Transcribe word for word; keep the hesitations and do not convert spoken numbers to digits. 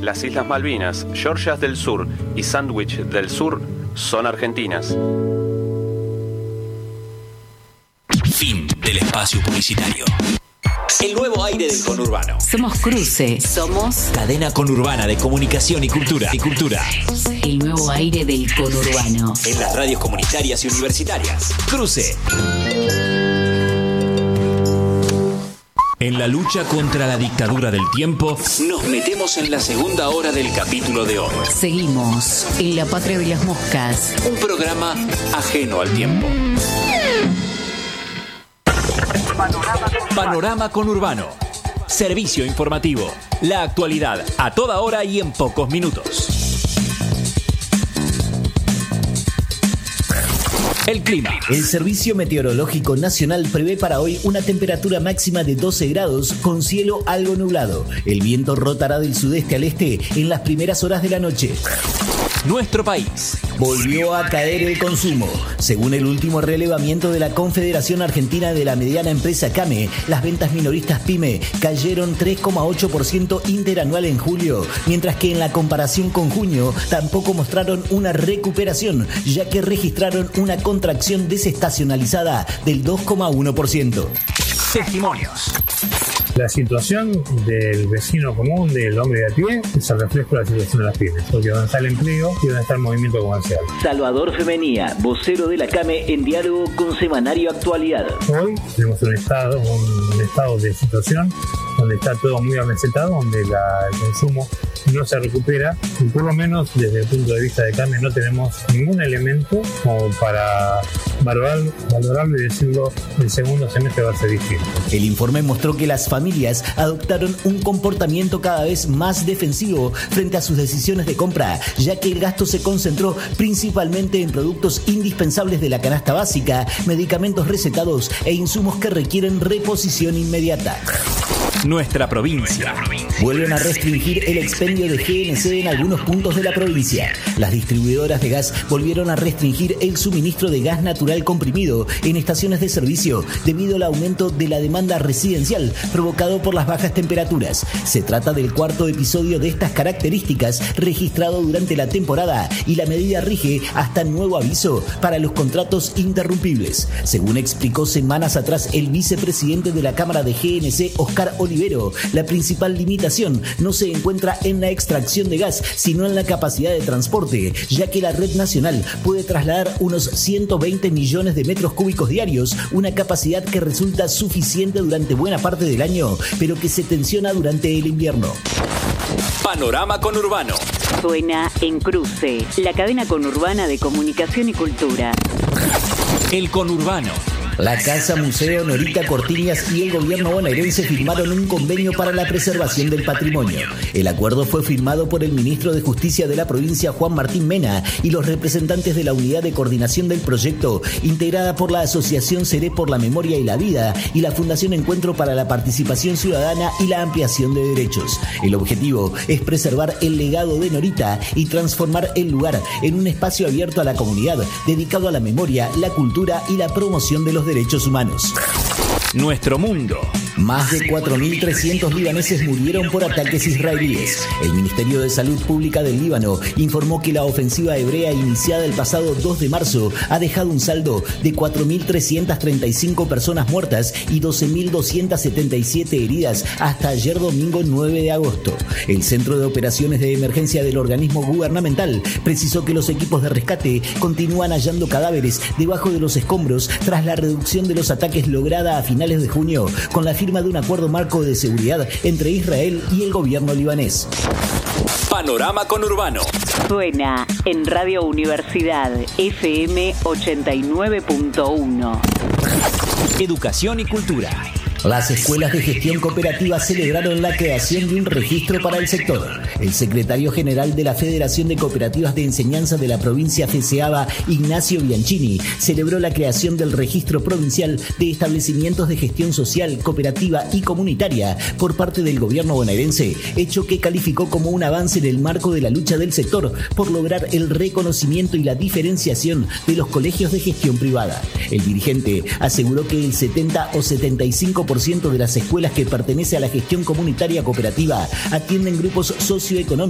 Las Islas Malvinas, Georgias del Sur y Sandwich del Sur son argentinas. Fin del espacio publicitario. El nuevo aire del conurbano. Somos Cruce. Somos Cadena conurbana de comunicación y cultura. Y cultura. El nuevo aire del conurbano. En las radios comunitarias y universitarias. Cruce. En la lucha contra la dictadura del tiempo, nos metemos en la segunda hora del capítulo de hoy. Seguimos en la patria de las moscas. Un programa ajeno al tiempo. Panorama Conurbano. Servicio informativo. La actualidad a toda hora y en pocos minutos. El clima. El Servicio Meteorológico Nacional prevé para hoy una temperatura máxima de doce grados con cielo algo nublado. El viento rotará del sudeste al este en las primeras horas de la noche. Nuestro país. Volvió a caer el consumo. Según el último relevamiento de la Confederación Argentina de la Mediana Empresa CAME, las ventas minoristas PYME cayeron tres coma ocho por ciento interanual en julio, mientras que en la comparación con junio tampoco mostraron una recuperación, ya que registraron una contracción desestacionalizada del dos coma uno por ciento. Testimonios. La situación del vecino común, del hombre de a pie, es el reflejo de la situación de las pymes, porque donde está el empleo y donde está el movimiento comercial. Salvador Femenía, vocero de la CAME en diálogo con Semanario Actualidad. Hoy tenemos un estado, un, un estado de situación donde está todo muy amesetado, donde la, el consumo no se recupera y por lo menos desde el punto de vista de CAME no tenemos ningún elemento como para valorar, valorarlo y decirlo el segundo semestre va a ser distinto. El informe mostró que las familias adoptaron un comportamiento cada vez más defensivo frente a sus decisiones de compra, ya que el gasto se concentró principalmente en productos indispensables de la canasta básica, medicamentos recetados e insumos que requieren reposición inmediata. Nuestra provincia. Vuelven a restringir el expendio de G N C en algunos puntos de la provincia. Las distribuidoras de gas volvieron a restringir el suministro de gas natural comprimido en estaciones de servicio debido al aumento de la demanda residencial provocado por las bajas temperaturas. Se trata del cuarto episodio de estas características registrado durante la temporada y la medida rige hasta nuevo aviso para los contratos interrumpibles. Según explicó semanas atrás el vicepresidente de la Cámara de G N C, Oscar Olivero, la principal limitación no se encuentra en la extracción de gas, sino en la capacidad de transporte, ya que la red nacional puede trasladar unos ciento veinte millones de metros cúbicos diarios, una capacidad que resulta suficiente durante buena parte del año, pero que se tensiona durante el invierno. Panorama Conurbano. Suena en Cruce, la cadena conurbana de comunicación y cultura. El Conurbano. La Casa Museo Norita Cortiñas y el gobierno bonaerense firmaron un convenio para la preservación del patrimonio. El acuerdo fue firmado por el ministro de Justicia de la provincia, Juan Martín Mena, y los representantes de la unidad de coordinación del proyecto, integrada por la Asociación Seré por la Memoria y la Vida y la Fundación Encuentro para la Participación Ciudadana y la Ampliación de Derechos. El objetivo es preservar el legado de Norita y transformar el lugar en un espacio abierto a la comunidad, dedicado a la memoria, la cultura y la promoción de los derechos humanos. Nuestro mundo. Más de cuatro mil trescientos libaneses murieron por ataques israelíes. El Ministerio de Salud Pública del Líbano informó que la ofensiva hebrea iniciada el pasado dos de marzo ha dejado un saldo de cuatro mil trescientas treinta y cinco personas muertas y doce mil doscientas setenta y siete heridas hasta ayer domingo nueve de agosto. El Centro de Operaciones de Emergencia del organismo gubernamental precisó que los equipos de rescate continúan hallando cadáveres debajo de los escombros tras la reducción de los ataques lograda a finales de junio con la firma de un acuerdo marco de seguridad entre Israel y el gobierno libanés. Panorama Conurbano. Suena en Radio Universidad F M ochenta y nueve punto uno. Educación y cultura. Las escuelas de gestión cooperativa celebraron la creación de un registro para el sector. El secretario general de la Federación de Cooperativas de Enseñanza de la provincia FESEABA, Ignacio Bianchini, celebró la creación del registro provincial de establecimientos de gestión social, cooperativa y comunitaria por parte del gobierno bonaerense, hecho que calificó como un avance en el marco de la lucha del sector por lograr el reconocimiento y la diferenciación de los colegios de gestión privada. El dirigente aseguró que el setenta o setenta y cinco por ciento de las escuelas que pertenecen a la gestión comunitaria cooperativa atienden grupos socioeconómicos